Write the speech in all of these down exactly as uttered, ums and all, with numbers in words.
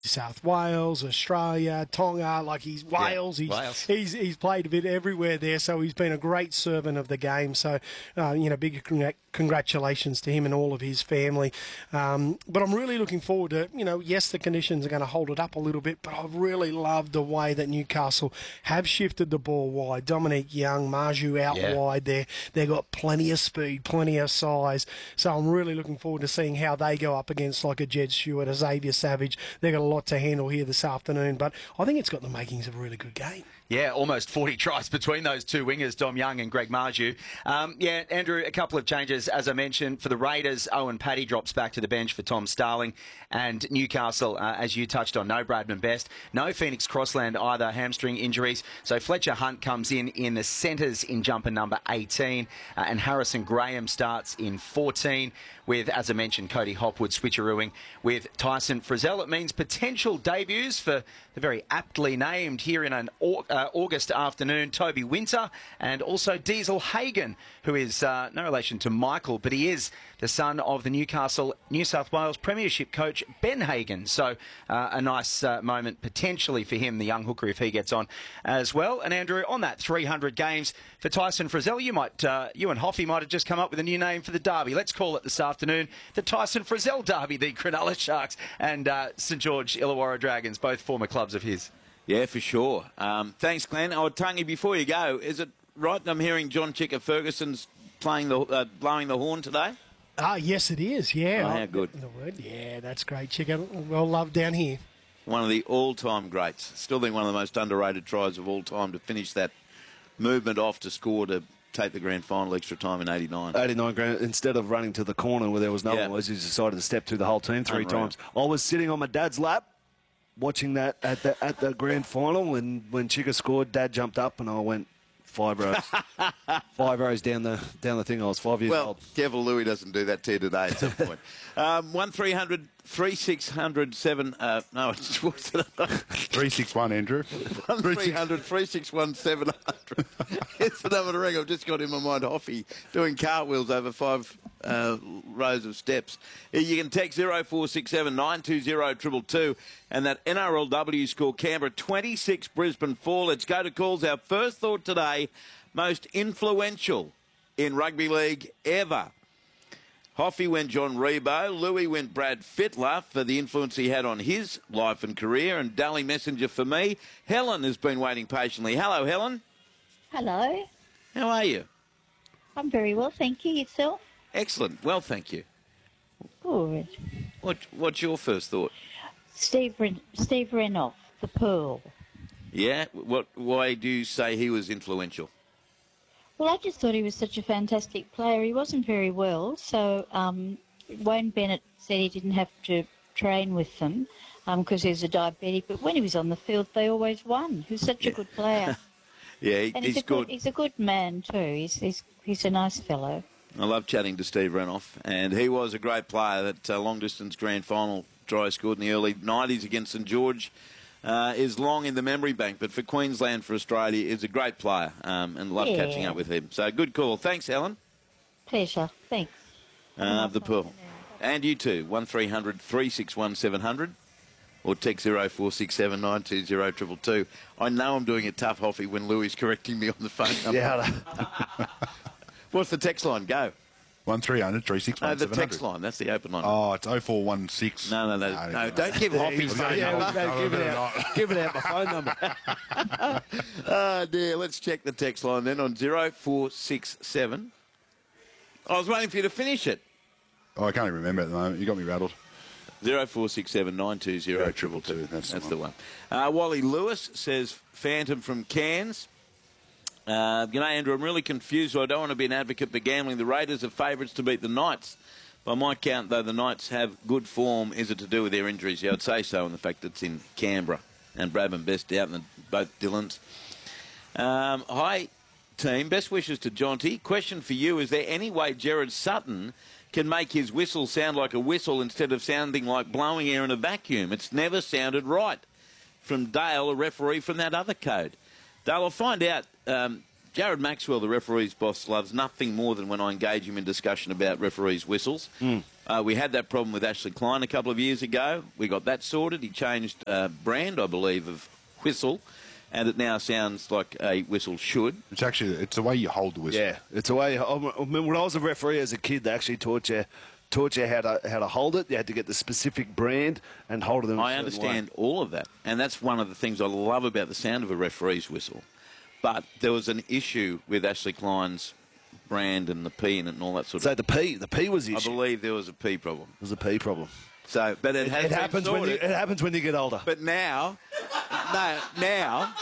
South Wales, Australia, Tonga, like he's Wales. Yeah, he's, Wales. he's he's played a bit everywhere there, so he's been a great servant of the game. So, uh, you know, big congr- congratulations to him and all of his family. Um, but I'm really looking forward to, you know, yes, the conditions are going to hold it up a little bit, but I've really loved the way that Newcastle have shifted the ball wide. Dominic Young, Marju out Yeah. wide there. They've got plenty of speed, plenty of size. So I'm really looking forward to seeing how they go up against like a Jed Stewart, a Xavier Savage. They've got a lot to handle here this afternoon, but I think it's got the makings of a really good game. Yeah, almost forty tries between those two wingers, Dom Young and Greg Marju. Um, yeah, Andrew, a couple of changes, as I mentioned. For the Raiders, Owen Paddy drops back to the bench for Tom Starling. And Newcastle, uh, as you touched on, no Bradman Best, no Phoenix Crossland either, hamstring injuries. So Fletcher Hunt comes in in the centres in jumper number eighteen, uh, and Harrison Graham starts in fourteen, with, as I mentioned, Cody Hopwood switcherooing with Tyson Frizzell. It means potential debuts for the very aptly named here in an uh, August afternoon, Toby Winter, and also Diesel Hagen, who is uh, no relation to Michael, but he is the son of the Newcastle New South Wales Premiership coach Ben Hagen. So uh, a nice uh, moment potentially for him, the young hooker, if he gets on as well. And Andrew, on that three hundred games for Tyson Frizzell, you might, uh, you and Hoffy might have just come up with a new name for the derby. Let's call it this afternoon the Tyson Frizzell Derby, the Cronulla Sharks and uh, St George Illawarra Dragons, both former clubs of his. Yeah, for sure. Um, thanks, Glenn. Oh, Tangy, before you go, is it right I'm hearing John Chicker Ferguson's playing the uh, blowing the horn today? Ah, yes, it is, yeah. Oh, how good. The word, yeah, that's great, Chicken. Well loved down here. One of the all-time greats. Still think one of the most underrated tries of all time to finish that movement off to score to take the grand final extra time in eighty-nine. eighty-nine grand, instead of running to the corner where there was no Yeah. one, was he decided to step through the whole team three Unreal. times. I was sitting on my dad's lap watching that at the at the grand final, and when Chica scored, Dad jumped up and I went five rows. five rows down the down the thing. I was five years Well, old. Kevin Louis doesn't do that to you today at some point. um, one three hundred three six hundred seven. Uh, no, it's what's it? three six one, Andrew. one three hundred three six one seven hundred. It's the number to ring. I've just got in my mind Hoffy doing cartwheels over five uh, rows of steps. You can text zero four six seven nine two zero two two two and that N R L W score Canberra twenty-six, Brisbane four. Let's go to calls. Our first thought today, most influential in rugby league ever. Hoffy went John Rebo. Louis went Brad Fittler for the influence he had on his life and career. And Daily Messenger for me. Helen has been waiting patiently. Hello, Helen. Hello. How are you? I'm very well, thank you. Yourself? Excellent. Well, thank you. Good. What, what's your first thought? Steve Ren- Steve Renoff, the Pearl. Yeah? What? Why do you say he was influential? Well, I just thought he was such a fantastic player. He wasn't very well, so um, Wayne Bennett said he didn't have to train with them because um, he's a diabetic. But when he was on the field, they always won. He was such Yeah. a good player. Yeah, he, And he's he's a good. He's a good man too. He's he's he's a nice fellow. I love chatting to Steve Renoff, and he was a great player. That uh, long-distance grand final try scored in the early nineties against St George uh, is long in the memory bank, but for Queensland, for Australia, is a great player, um, and love Yeah. catching up with him. So good call. Thanks, Helen. Pleasure. Thanks. Uh, the Pearl. And you too, one three hundred three six one seven hundred or text zero four six seven nine two zero two two two. I know I'm doing a tough Hoffy when Louis is correcting me on the phone number. Yeah. What's the text line? Go. one three hundred three six No, one the seven hundred. text line. That's the open line. Oh, it's oh four one six. No, no, no. No, don't give Hoffy's phone yeah, number. we're going to give it out. Give it out my phone number. Oh, dear. Let's check the text line then on zero four six seven. I was waiting for you to finish it. Oh, I can't even remember at the moment. You got me rattled. zero four six seven nine two zero two two two. That's the That's the one. Uh, Wally Lewis says, Phantom from Cairns. Uh, you know, Andrew, I'm really confused. I don't want to be an advocate for gambling. The Raiders are favourites to beat the Knights. By my count, though, the Knights have good form. Is it to do with their injuries? Yeah, I'd say so, and the fact that it's in Canberra. And Bradman Best out, and both Dylans. Um, hi, team. Best wishes to Jonty. Question for you, is there any way Gerard Sutton can make his whistle sound like a whistle instead of sounding like blowing air in a vacuum? It's never sounded right. From Dale, a referee from that other code. Dale, I'll find out um, Jared Maxwell, the referee's boss, loves nothing more than when I engage him in discussion about referees' whistles. Mm. Uh, we had that problem with Ashley Klein a couple of years ago. We got that sorted. He changed uh, brand, I believe, of whistle, and it now sounds like a whistle should. It's actually it's the way you hold the whistle. Yeah, it's the way. I mean, when I was a referee as a kid, they actually taught you taught you how to how to hold it. You had to get the specific brand and hold it in a I certain understand way. all of that, and that's one of the things I love about the sound of a referee's whistle. But there was an issue with Ashley Klein's brand and the P in it and all that sort So of. the P, the P was the I issue. believe there was a P problem. It was a P problem. So, but it, It, has it been happens when you, sorted. it happens when you get older. But now, no, now,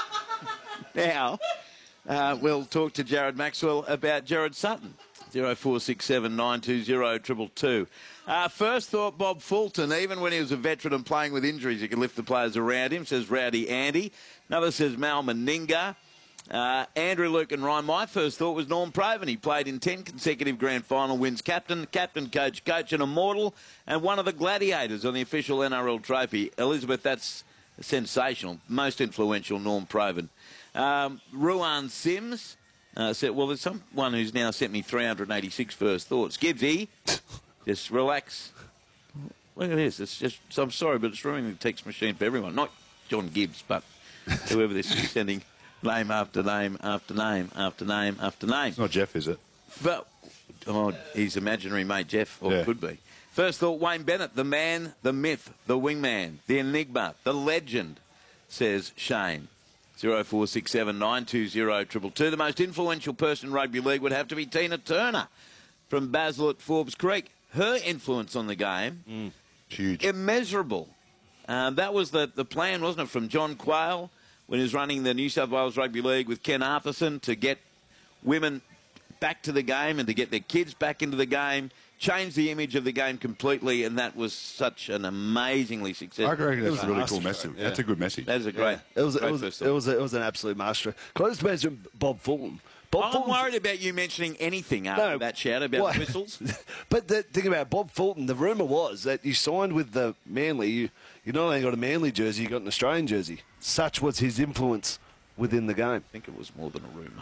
now, uh, we'll talk to Jared Maxwell about Jared Sutton. zero four six seven nine two zero two two two. Uh, first thought, Bob Fulton, even when he was a veteran and playing with injuries, he could lift the players around him, says Rowdy Andy. Another says Mal Meninga. Uh, Andrew, Luke and Ryan. My first thought was Norm Proven. He played in ten consecutive grand final wins, captain, captain, coach, coach and immortal, and one of the gladiators on the official N R L trophy. Elizabeth, that's sensational. Most influential, Norm Proven. Um, Ruan Sims uh, said, well, there's someone who's now sent me three hundred eighty-six first thoughts. Gibbsy, just relax. Look at this. It's just, so I'm sorry, but it's ruining the text machine for everyone. Not John Gibbs, but whoever this is sending name after name after name after name after name. It's not Jeff, is it? But, oh, his imaginary mate Jeff, or Yeah. could be. First thought, Wayne Bennett, the man, the myth, the wingman, the enigma, the legend, says Shane. zero four six seven nine two zero two two two. The most influential person in rugby league would have to be Tina Turner from Basil at Forbes Creek. Her influence on the game, Mm. Huge. immeasurable. Um, that was the, the plan, wasn't it, from John Quayle when he was running the New South Wales Rugby League with Ken Arthurson to get women back to the game and to get their kids back into the game, change the image of the game completely, and that was such an amazingly successful. I reckon that's was a really an cool Astro, message. yeah. That's a good message. That is a great, It was, great it was, first it thought. was, it was an absolute master. Can I just mention Bob Fulton? Bob I'm Fulton's- worried about you mentioning anything after No, that shout about what- whistles. But the thing about Bob Fulton, the rumour was that you signed with the Manly. You, you not only got a Manly jersey, you got an Australian jersey. Such was his influence within the game. I think it was more than a rumour.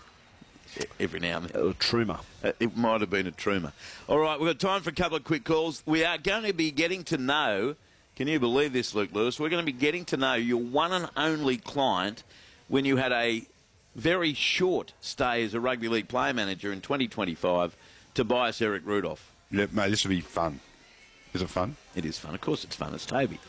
Every now and then. A truma. Uh, It might have been a truma. All right, we've got time for a couple of quick calls. We are going to be getting to know, can you believe this, Luke Lewis? We're going to be getting to know your one and only client when you had a very short stay as a rugby league player manager in twenty twenty-five, Tobias Eric Rudolph. Yeah, mate, this will be fun. Is it fun? It is fun. Of course it's fun. It's Toby.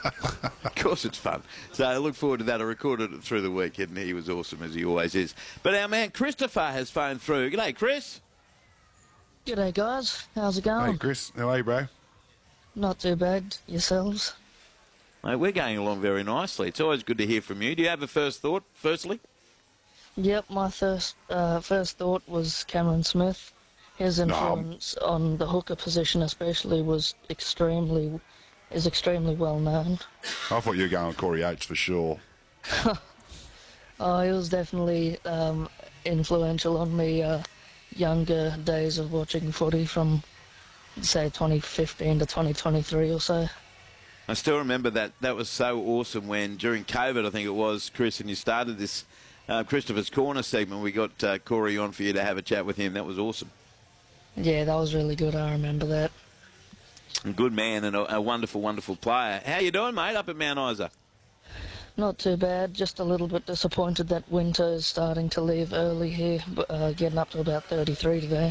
Of course it's fun. So I look forward to that. I recorded it through the week, and he was awesome, as he always is. But our man Christopher has phoned through. G'day, Chris. G'day guys, how's it going? Hey, Chris. How are you, bro? Not too bad, yourselves? Mate, we're going along very nicely. It's always good to hear from you. Do you have a first thought, firstly? Yep, my first uh, first thought was Cameron Smith. His influence on the hooker position especially was extremely, is extremely well known. I thought you were going with Corey Oates for sure. Oh, he was definitely um, influential on me uh, younger days of watching footy from, say, twenty fifteen to twenty twenty-three or so. I still remember that. That was so awesome when, during COVID, I think it was, Chris, and you started this uh, Christopher's Corner segment. We got uh, Corey on for you to have a chat with him. That was awesome. Yeah, that was really good, I remember that. A good man and a, a wonderful, wonderful player. How you doing, mate, up at Mount Isa? Not too bad, just a little bit disappointed that winter is starting to leave early here, but uh, getting up to about thirty-three today.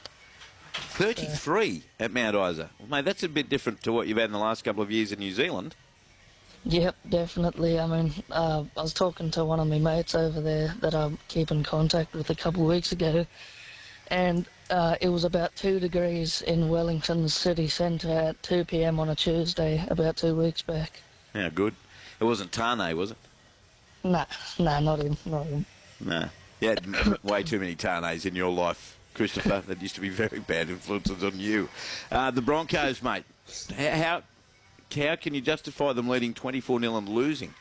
thirty-three at Mount Isa. Well, mate, that's a bit different to what you've had in the last couple of years in New Zealand. Yep, definitely. I mean, uh, I was talking to one of my mates over there that I keep in contact with a couple of weeks ago, and uh, it was about two degrees in Wellington's city centre at two p m on a Tuesday about two weeks back. Yeah, good. It wasn't Tane, was it? Nah, nah, not him, not him. No. You had m- way too many Tanes in your life, Christopher. That used to be very bad influences on you. Uh, the Broncos, mate. How, how can you justify them leading twenty-four nil and losing?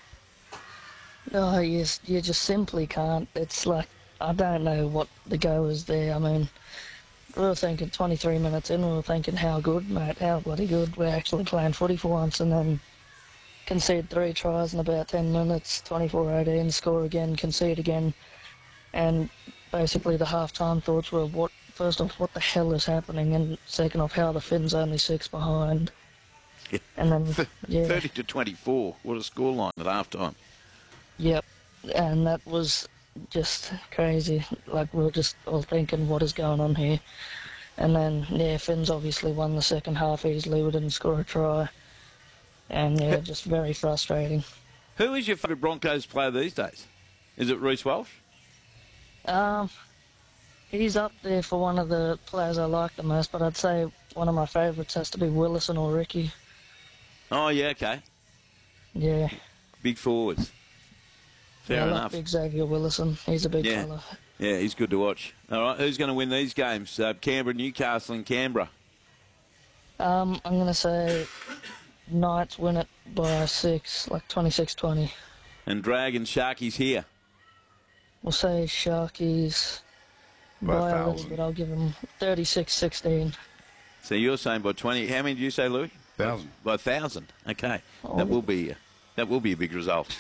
Oh, yes, you just simply can't. It's like, I don't know what the go is there. I mean, we were thinking twenty-three minutes in, we were thinking how good, mate, how bloody good. We're actually playing footy for once, and then concede three tries in about ten minutes, twenty-four eighteen, score again, concede again. And basically the half-time thoughts were, what first off, what the hell is happening, and second off, how the Finns only six behind. Yeah. And then, yeah. thirty to twenty-four. What a scoreline at halftime. Yep, and that was just crazy. Like, we were just all thinking, what is going on here? And then, yeah, Finns obviously won the second half easily. We didn't score a try. And, yeah, just very frustrating. Who is your favourite Broncos player these days? Is it Reece Walsh? Um, he's up there for one of the players I like the most, but I'd say one of my favourites has to be Willison or Ricky. Oh, yeah, okay. Yeah. Big forwards. Fair yeah, I enough. like big Xavier Willison. He's a big Yeah. fella. Yeah, he's good to watch. All right, who's going to win these games? Uh, Canberra, Newcastle and Canberra. Um, I'm going to say Knights win it by six, like twenty-six twenty. And Dragons, Sharkies here. We'll say Sharkies By a by a little thousand. bit. I'll give them thirty-six sixteen. So you're saying by twenty. How many did you say, Louis? Thousand. By a thousand. Okay. Oh. That will be... Uh, That will be a big result.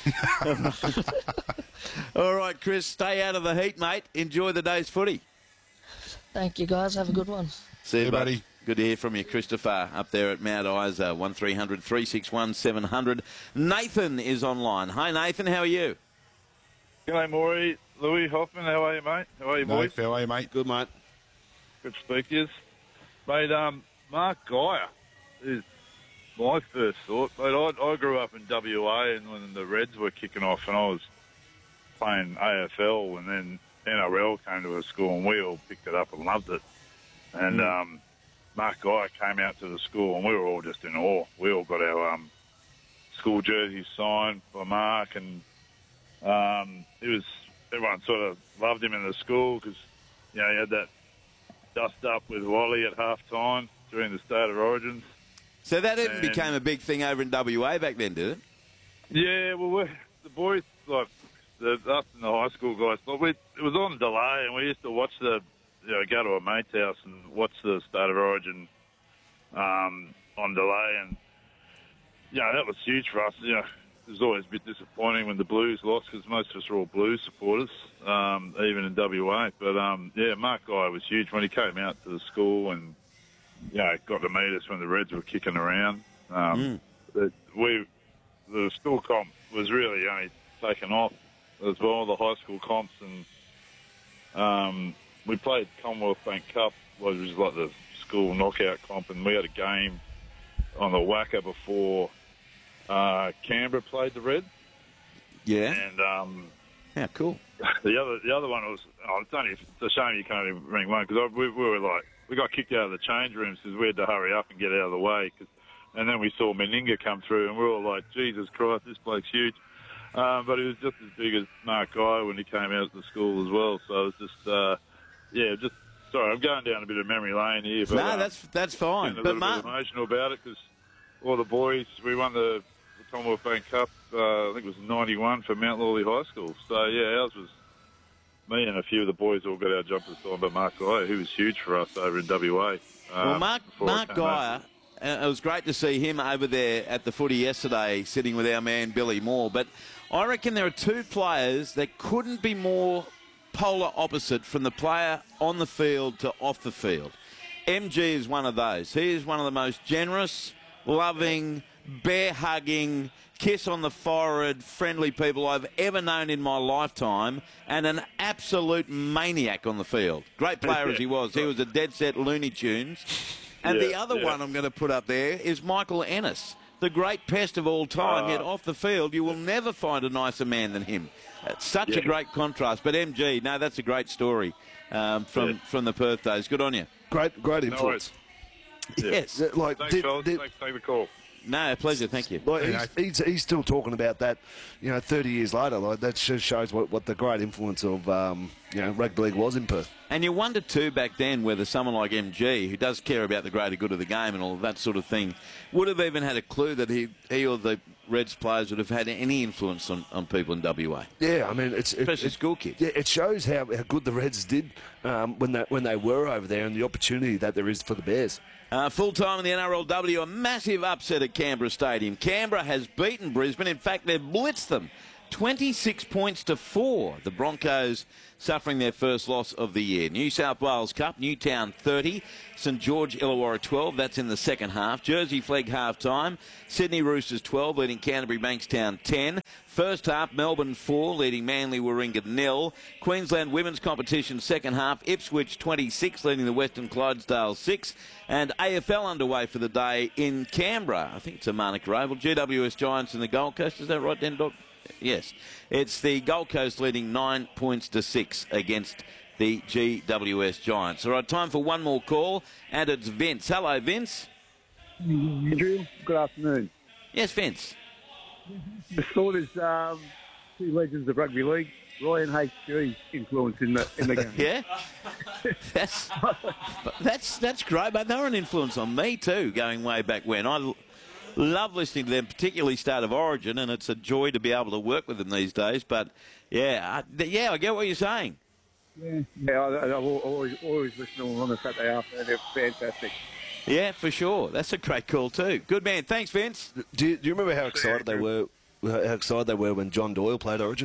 All right, Chris, stay out of the heat, mate. Enjoy the day's footy. Thank you, guys. Have a good one. See you, Hey, buddy. buddy. Good to hear from you, Christopher, up there at Mount Isa, one three hundred three six one seven hundred. Nathan is online. Hi, Nathan. How are you? G'day, Maury. Louis Hoffman, how are you, mate? How are you, No, boys? fair way, mate. Good, mate. Good to speak to you. Mate, um, Mark Geyer is my first thought. Mate, I, I grew up in W A, and when the Reds were kicking off, and I was playing A F L, and then N R L came to a school, and we all picked it up and loved it. And um, Mark Geyer came out to the school, and we were all just in awe. We all got our um, school jerseys signed by Mark, and um, it was everyone sort of loved him in the school because, you know, he had that dust up with Wally at half time during the State of Origins. So that even And- became a big thing over in W A back then, did it? Yeah, well, we're, the boys, like the, us and the high school guys, like we, it was on delay, and we used to watch the, you know, go to a mate's house and watch the State of Origin um, on delay, and you know, that was huge for us. You know, it was always a bit disappointing when the Blues lost because most of us are all Blues supporters, um, even in W A. But um, yeah, Mark Geyer was huge when he came out to the school and, you know, got to meet us when the Reds were kicking around. Um, the, we, the school comp was really only taken off as well, the high school comps, and um, we played Commonwealth Bank Cup, which was like the school knockout comp, and we had a game on the Wacker before uh, Canberra played the Reds. Yeah. And um, Yeah, cool. the other the other one was, oh, it's only it's a shame you can't even ring one because we, we were like, we got kicked out of the change rooms because we had to hurry up and get out of the way. Cause, and then we saw Meninga come through, and we were all like, Jesus Christ, this bloke's huge. Um, but he was just as big as Mark Geyer when he came out of the school as well. So it was just, uh, yeah, just, sorry, I'm going down a bit of memory lane here. But, No, um, that's that's fine. getting a But little Mark, bit emotional about it because all the boys, we won the, the Commonwealth Bank Cup, uh, I think it was ninety-one for Mount Lawley High School. So, yeah, ours was, me and a few of the boys all got our jumpers signed by Mark Geyer, who was huge for us over in W A. Um, well, Mark before I Mark came Geyer, over. uh, it was great to see him over there at the footy yesterday, sitting with our man Billy Moore. But I reckon there are two players that couldn't be more polar opposite from the player on the field to off the field. M G is one of those. He is one of the most generous, loving, bear-hugging, kiss on the forehead, friendly people I've ever known in my lifetime, and an absolute maniac on the field. Great player as he was. He was a dead-set Looney Tunes. And the Yeah, other yeah. one I'm going to put up there is Michael Ennis, the great pest of all time. Ah. Yet off the field, you will never find a nicer man than him. It's such a Yeah. great contrast. But M G, no, that's a great story um, from, Yeah. from the Perth days. Good on you. Great, great No influence. Yes. Yeah, Like, Thanks, did- fellas. did- Thanks for taking the call. No, pleasure. Thank you. Like Yeah, he's, he's, he's still talking about that, you know, thirty years later. Like that just shows what, what the great influence of um, you know rugby league was in Perth. And you wonder too back then whether someone like M G, who does care about the greater good of the game and all of that sort of thing, would have even had a clue that he, he or the Reds players would have had any influence on, on people in W A, Yeah, I mean, it's it, especially it, school kids. yeah, it shows how, how good the Reds did um, when they when they were over there and the opportunity that there is for the Bears. Uh, full time in the N R L W, a massive upset at Canberra Stadium. Canberra has beaten Brisbane. In fact, they've blitzed them twenty-six points to four. The Broncos suffering their first loss of the year. New South Wales Cup, Newtown thirty, St George Illawarra twelve. That's in the second half. Jersey Flegg half time. Sydney Roosters twelve, leading Canterbury Bankstown ten. First half, Melbourne four, leading Manly Warringah nil. Queensland Women's Competition second half, Ipswich twenty-six, leading the Western Clydesdale six. And A F L underway for the day in Canberra. I think it's a Manuka Oval. G W S Giants and the Gold Coast. Is that right, Den Dog? Yes. It's the Gold Coast leading nine points to six against the G W S Giants. All right, time for one more call, and it's Vince. Hello, Vince. Andrew, good afternoon. Yes, Vince. The thought is um, two legends of rugby league, Roy and H G's influence in the in the game. Yeah, that's that's that's great, but they're an influence on me too, going way back when. I l- love listening to them, particularly Start of Origin, and it's a joy to be able to work with them these days. But yeah, I, yeah, I get what you're saying. Yeah, yeah, I, I've always always listened to them on the Saturday afternoon. They're fantastic. Yeah, for sure. That's a great call too. Good man. Thanks, Vince. Do you, do you remember how excited they were? How excited they were when John Doyle played Origin?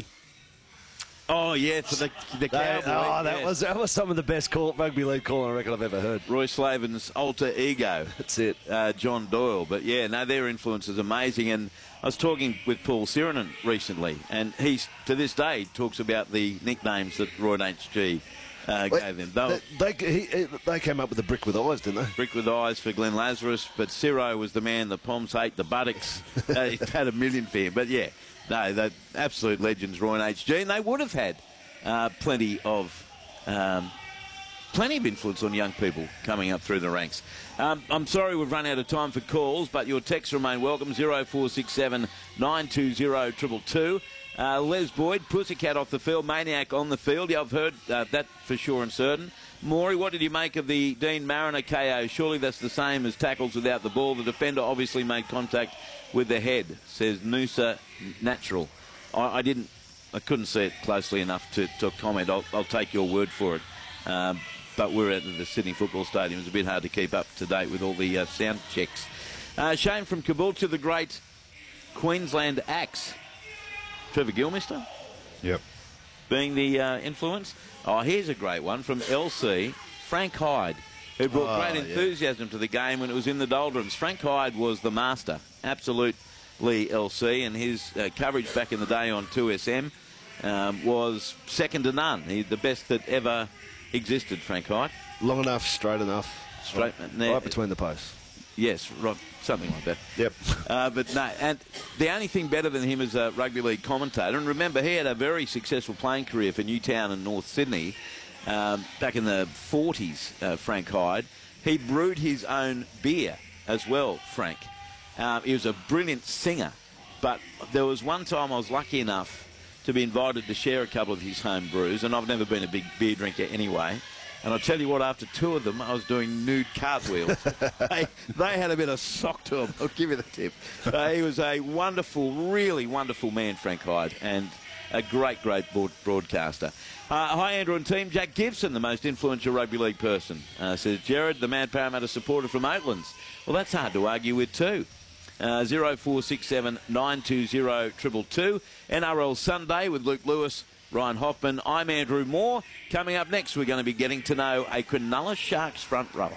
Oh yeah, for the the They- Cowboy. oh, that yes. was that was some of the best call, rugby league calling I reckon I've ever heard. Roy Slaven's alter ego. That's it. Uh, John Doyle. But yeah, no, their influence is amazing. And I was talking with Paul Sirenen recently, and he's to this day talks about the nicknames that Roy and H G uh, Wait, gave them. They were They, they, he, they came up with the brick with eyes, didn't they? Brick with eyes for Glenn Lazarus, but Ciro was the man. The Poms ate the buttocks. uh, he had a million for him. But yeah, no, they're absolute legends, Roy and H G, and they would have had uh, plenty of. Um, Plenty of influence on young people coming up through the ranks. Um, I'm sorry we've run out of time for calls, but your texts remain welcome. zero four six seven nine two zero two two two. Uh, Les Boyd, Pussycat off the field, Maniac on the field. Yeah, I've heard uh, that for sure and certain. Maury, what did you make of the Dean Mariner K O? Surely that's the same as tackles without the ball. The defender obviously made contact with the head, says Noosa Natural. I, I didn't, I couldn't see it closely enough to, to comment. I'll, I'll take your word for it. Um, but we're at the Sydney Football Stadium. It's a bit hard to keep up to date with all the uh, sound checks. Uh, Shane from Caboolture, the great Queensland axe. Trevor Gilmister? Yep. Being the uh, influence. Oh, here's a great one from L C, Frank Hyde, who brought Oh, great enthusiasm yeah. to the game when it was in the doldrums. Frank Hyde was the master, absolutely L C, and his uh, coverage back in the day on two S M um, was second to none. He, the best that ever existed, Frank Hyde. Long enough, straight enough. Straight, right, right between the posts. Yes, right, something like that. Yep. Uh, but no, and the only thing better than him as a rugby league commentator, and remember he had a very successful playing career for Newtown and North Sydney um, back in the forties, uh, Frank Hyde. He brewed his own beer as well, Frank. Um, he was a brilliant singer, but there was one time I was lucky enough to be invited to share a couple of his home brews, and I've never been a big beer drinker anyway. And I'll tell you what, after two of them, I was doing nude cartwheels. they, they had a bit of sock to them. I'll give you the tip. Uh, he was a wonderful, really wonderful man, Frank Hyde, and a great, great broad- broadcaster. Uh, hi, Andrew and team. Jack Gibson, the most influential rugby league person, uh, says Jared, the Mad Parramatta supporter from Oatlands. Well, that's hard to argue with too. Uh, zero four six seven nine two zero two two two. N R L Sunday with Luke Lewis, Ryan Hoffman. I'm Andrew Moore. Coming up next, we're going to be getting to know a Cronulla Sharks front rower.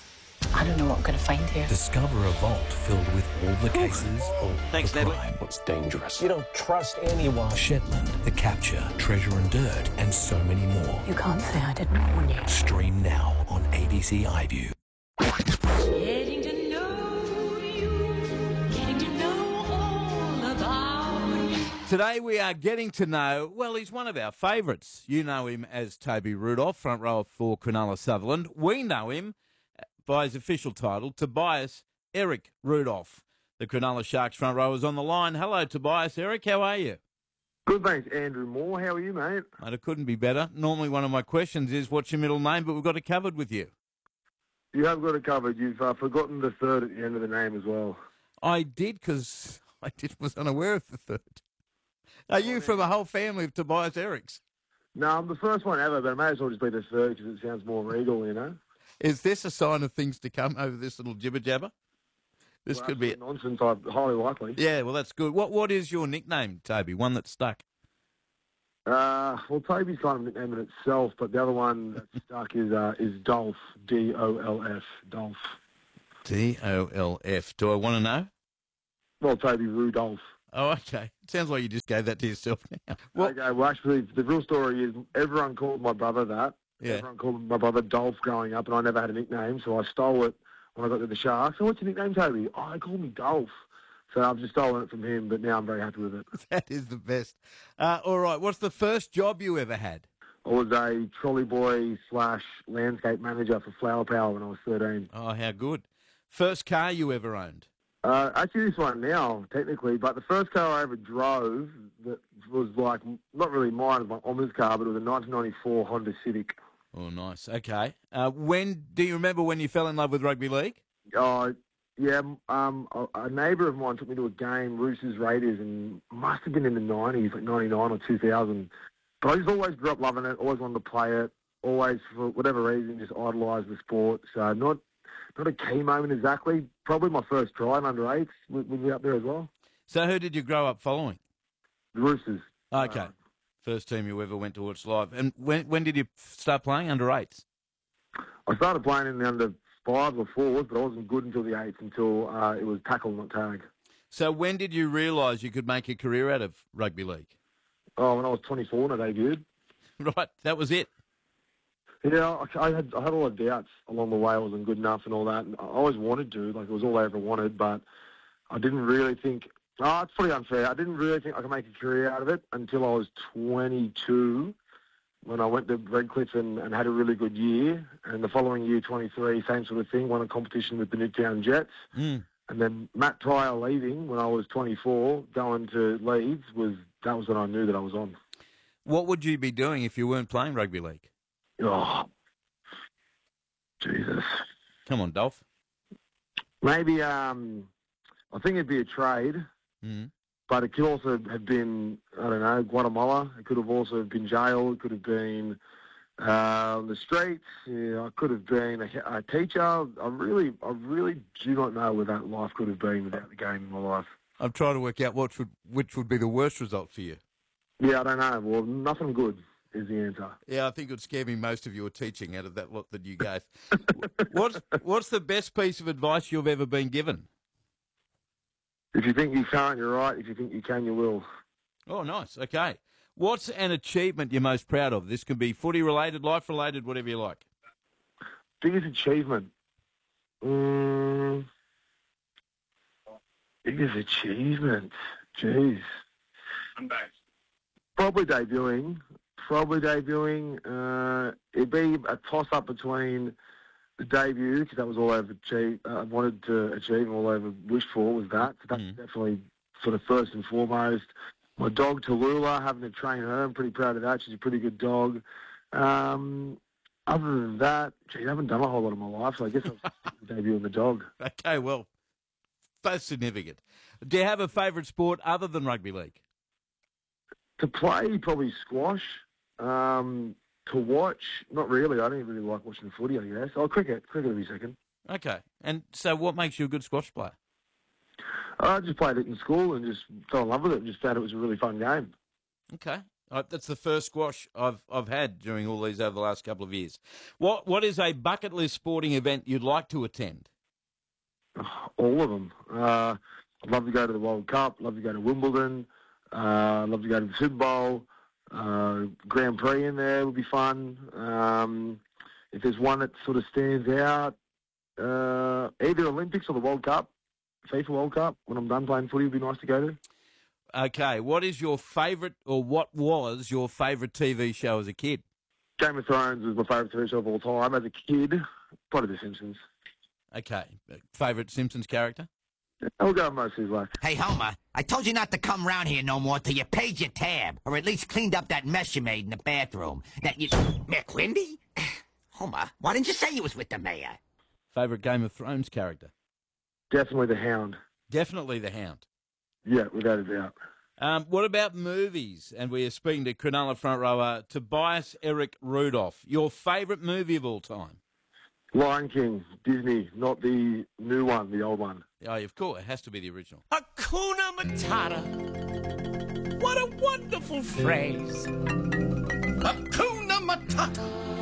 I don't know what I'm going to find here. Discover a vault filled with all the cases, all Thanks, the Natalie. crime. What's dangerous? You don't trust anyone. Shetland, The Capture, Treasure and Dirt, and so many more. You can't say I didn't warn you. Stream now on A B C iView. Getting to know you, getting to know all about you. Today we are getting to know, well, he's one of our favourites. You know him as Toby Rudolph, front rower for Cronulla Sutherland. We know him by his official title, Tobias Eric Rudolph. The Cronulla Sharks front rower is on the line. Hello, Tobias. Eric, how are you? Good, thanks, Andrew Moore. How are you, mate? Mate, it couldn't be better. Normally one of my questions is, what's your middle name? But we've got it covered with you. You have got it covered. You've uh, forgotten the third at the end of the name as well. I did, because I did, was unaware of the third. Are you from a whole family of Tobias Erics? No, I'm the first one ever, but I may as well just be the third because it sounds more regal, you know? Is this a sign of things to come over this little jibber jabber? This Well, could be it. nonsense. I highly likely. Yeah, well, that's good. What What is your nickname, Toby? One that stuck. Uh, well, Toby's kind of a nickname in itself, but the other one that's stuck is uh, is Dolph. D O L F. Dolph. D O L F. Do I want to know? Well, Toby Rudolph. Oh, okay. It sounds like you just gave that to yourself now. Well, okay, well, actually, the real story is everyone called my brother that. Yeah. Everyone called my brother Dolph growing up, and I never had a nickname, so I stole it when I got to the Sharks. So what's your nickname, Toby? Oh, they call me Dolph. So I've just stolen it from him, but now I'm very happy with it. That is the best. Uh, all right. What's the first job you ever had? I was a trolley boy slash landscape manager for Flower Power when I was thirteen. Oh, how good. First car you ever owned? Uh, actually, this one now, technically, but the first car I ever drove that was like, not really mine, it was my mum's car, but it was a nineteen ninety-four Honda Civic. Oh, nice. Okay. Uh, when do you remember when you fell in love with rugby league? Oh, yeah, um, a, a neighbour of mine took me to a game, Roosters Raiders, and must have been in the nineties, like ninety-nine or two thousand. But I just always grew up loving it, always wanted to play it, always, for whatever reason, just idolised the sport. So not not a key moment exactly. Probably my first try in under eights would, would be up there as well. So who did you grow up following? The Roosters. Okay. Uh, First team you ever went to watch live. And when when did you start playing under eights? I started playing in the under fives or fours, but I wasn't good until the eights, until uh, it was tackle, not tag. So when did you realise you could make a career out of rugby league? Oh, when I was twenty-four and I debuted. Right, that was it. Yeah, I, I had I had a lot of doubts along the way. I wasn't good enough and all that. And I always wanted to, like it was all I ever wanted, but I didn't really think. Oh, it's pretty unfair. I didn't really think I could make a career out of it until I was twenty-two, when I went to Redcliffe and, and had a really good year. And the following year, twenty-three, same sort of thing, won a competition with the Newtown Jets. Mm. And then Matt Pryor leaving when I was twenty-four, going to Leeds, was that was when I knew that I was on. What would you be doing if you weren't playing rugby league? Oh, Jesus. Come on, Dolph. Maybe, um, I think it'd be a trade, Mm. but it could also have been, I don't know, Guatemala. It could have also been jail. It could have been uh, the streets. Yeah, I could have been a, a teacher. I really, I really do not know where that life could have been without the game in my life. I'm trying to work out what would, which would be the worst result for you. Yeah, I don't know. Well, nothing good is the answer. Yeah, I think it would scare me most of your teaching out of that lot that you gave. what's, what's the best piece of advice you've ever been given? If you think you can't, you're right. If you think you can, you will. Oh, nice. Okay. What's an achievement you're most proud of? This can be footy-related, life-related, whatever you like. Biggest achievement? Mm, biggest achievement? Jeez. I'm back. Probably debuting. Probably debuting. Uh, it'd be a toss-up between the debut, because that was all I've achieved, uh, wanted to achieve and all I ever wished for was that. So that's Mm. definitely sort of first and foremost. My dog, Tallulah, having to train her, I'm pretty proud of that. She's a pretty good dog. Um, other than that, gee, I haven't done a whole lot in my life, so I guess I'll debut the dog. Okay, well, that's significant. Do you have a favourite sport other than rugby league? To play, probably squash. Um, to watch, not really. I don't really like watching footy, I guess. Oh, cricket. Cricket will be second. Okay. And so what makes you a good squash player? I just played it in school and just fell in love with it and just found it was a really fun game. Okay. Uh, that's the first squash I've I've had during all these over the last couple of years. What What is a bucket list sporting event you'd like to attend? All of them. Uh, I'd love to go to the World Cup. Love to go to Wimbledon. Uh, I'd love to go to the Super Bowl. Uh, Grand Prix in there would be fun. Um, if there's one that sort of stands out, uh, either Olympics or the World Cup, FIFA World Cup, when I'm done playing footy, would be nice to go to. Okay. What is your favourite, or what was your favourite T V show as a kid? Game of Thrones was my favourite T V show of all time. As a kid, probably The Simpsons. Okay. Favourite Simpsons character? I'll go mostly like. Hey, Homer, I told you not to come round here no more till you paid your tab, or at least cleaned up that mess you made in the bathroom. That you... McWindy? Homer, why didn't you say you was with the mayor? Favourite Game of Thrones character? Definitely the Hound. Definitely the Hound. Yeah, without a doubt. Um, what about movies? And we are speaking to Cronulla front rower Tobias Eric Rudolph. Your favourite movie of all time? Lion King, Disney, not the new one, the old one. Oh, of course, it has to be the original. Hakuna Matata. What a wonderful phrase. Hakuna Matata.